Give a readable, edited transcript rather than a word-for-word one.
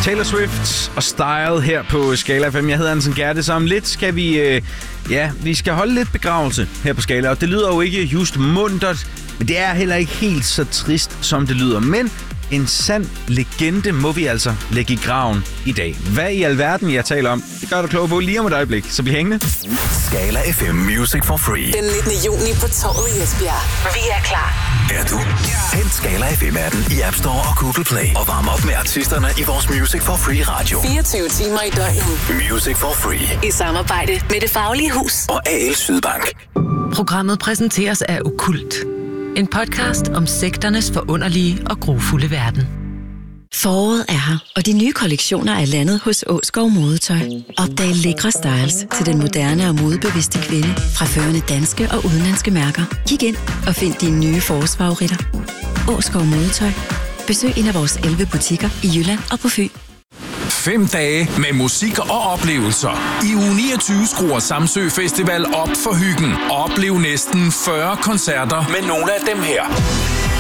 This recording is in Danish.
Taylor Swift og Style her på Skala FM. Jeg hedder Hansen Gerte, så om lidt skal vi skal holde lidt begravelse her på Skala. Og det lyder jo ikke just muntert, men det er heller ikke helt så trist, som det lyder. Men en sand legende må vi altså lægge i graven i dag. Hvad i alverden jeg taler om, det gør du klog på lige om et øjeblik. Så bliv hængende. Skala FM Music for Free. Den 19. juni på Torvet i Esbjerg. Vi er klar. Er du? Hent Skala FM-appen i App Store og Google Play. Og varm op med artisterne i vores Music for Free radio. 24 timer i døgnet. Music for Free. I samarbejde med Det Faglige Hus. Og AL Sydbank. Programmet præsenteres af Okkult. En podcast om sekternes forunderlige og grufulde verden. Foråret er her, og de nye kollektioner er landet hos Åskov Modetøj. Opdag lækre styles til den moderne og modebevidste kvinde fra førende danske og udenlandske mærker. Kig ind og find dine nye forårsfavoritter. Åskov Modetøj. Besøg en af vores 11 butikker i Jylland og på Fyn. 5 dage med musik og oplevelser. I uge 29 skruer Samsø Festival op for hyggen. Oplev næsten 40 koncerter med nogle af dem her.